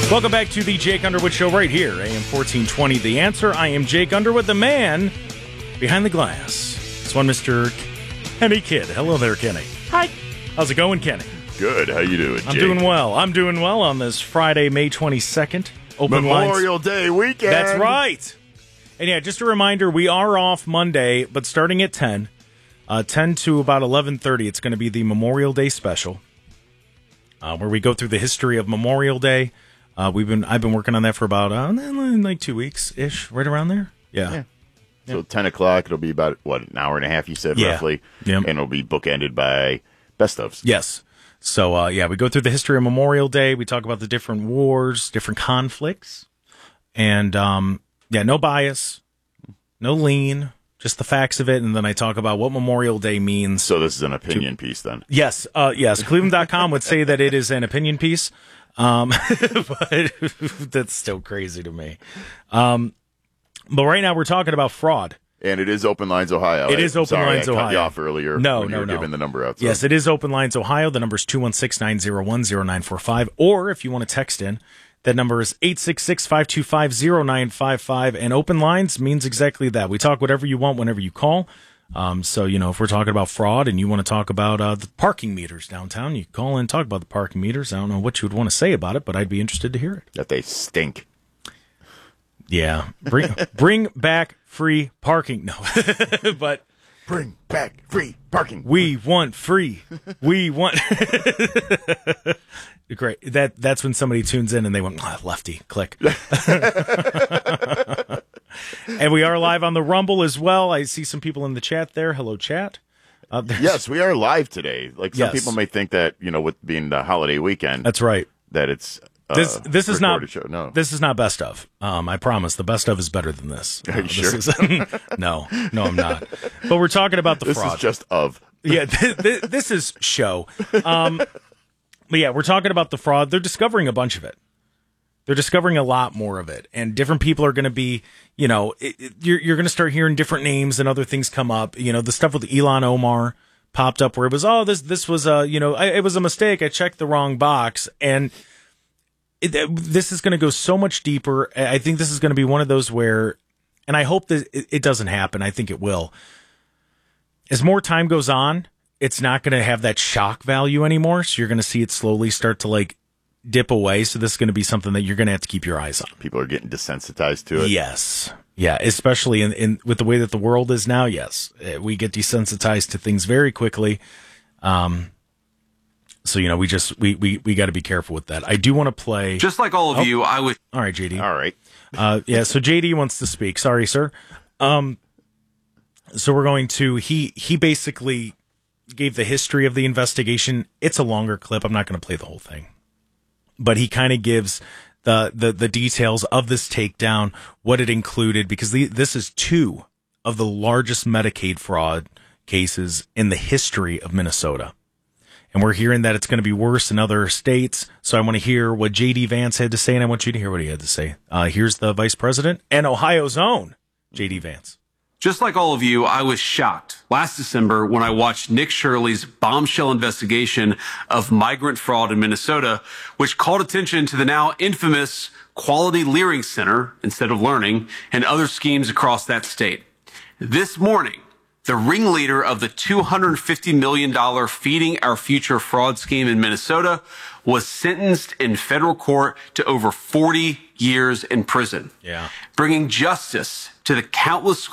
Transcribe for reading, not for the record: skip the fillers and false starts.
Welcome back to the Jake Underwood Show right here, AM 1420. The Answer. I am Jake Underwood, the man behind the glass. It's one Mr. Kenny Kidd. Hello there, Kenny. Hi. How's it going, Kenny? Good. How you doing, Jake? I'm doing well. I'm doing well on this Friday, May 22nd. Memorial Day weekend. That's right. And yeah, just a reminder, we are off Monday, but starting at 10 to about 11:30, it's going to be the Memorial Day special, where we go through the history of Memorial Day. I've been working on that for about like 2 weeks ish, right around there. Yeah. So 10 o'clock, it'll be about an hour and a half, you said, roughly. Yeah. And it'll be bookended by best ofs. Yes. So we go through the history of Memorial Day. We talk about the different wars, different conflicts, and no bias, no lean, just the facts of it. And then I talk about what Memorial Day means. So this is an opinion piece, then. Yes. Cleveland.com would say that it is an opinion piece. But that's still crazy to me. But right now we're talking about fraud. And it is Open Lines Ohio. It is Open Lines Ohio. I cut you off earlier when you were giving the number out. So. Yes, it is Open Lines Ohio. The number is 216-901-0945. Or if you want to text in, that number is 866-525-0955. And Open Lines means exactly that. We talk whatever you want whenever you call. So, if we're talking about fraud and you want to talk about the parking meters downtown, you call in and talk about the parking meters. I don't know what you would want to say about it, but I'd be interested to hear it. That they stink. Yeah. Bring back free parking. No. But bring back free parking. We want free. We want Great. That's when somebody tunes in and they went, lefty, click. And we are live on the Rumble as well. I see some people in the chat there. Hello, chat. Yes, we are live today. Like some Yes. people may think that, with being the holiday weekend. That's right. That it's this is not show. No. This is not best of. I promise the best of is better than this. Are you sure? No, I'm not. But we're talking about the fraud. This is just of. Yeah, this is show. But yeah, we're talking about the fraud. They're discovering a bunch of it. They're discovering a lot more of it, and different people are going to be, you're going to start hearing different names and other things come up. The stuff with Ilhan Omar popped up where it was, this was it was a mistake. I checked the wrong box, and this is going to go so much deeper. I think this is going to be one of those where, and I hope that it doesn't happen. I think it will. As more time goes on, it's not going to have that shock value anymore. So you're going to see it slowly start to dip away. So this is going to be something that you're going to have to keep your eyes on. People are getting desensitized to it. Yes. Yeah. Especially in with the way that the world is now. Yes. We get desensitized to things very quickly. So, we got to be careful with that. I do want to play. Just like all of you, I would. All right, JD. All right. So JD wants to speak. Sorry, sir. So we're going to, he basically gave the history of the investigation. It's a longer clip. I'm not going to play the whole thing. But he kind of gives the details of this takedown, what it included, because this is two of the largest Medicaid fraud cases in the history of Minnesota. And we're hearing that it's going to be worse in other states. So I want to hear what J.D. Vance had to say, and I want you to hear what he had to say. Here's the vice president and Ohio's own J.D. Vance. Just like all of you, I was shocked last December when I watched Nick Shirley's bombshell investigation of migrant fraud in Minnesota, which called attention to the now infamous Quality Learning Center instead of learning and other schemes across that state. This morning, the ringleader of the $250 million Feeding Our Future fraud scheme in Minnesota was sentenced in federal court to over 40 years in prison. Yeah. Bringing justice to the countless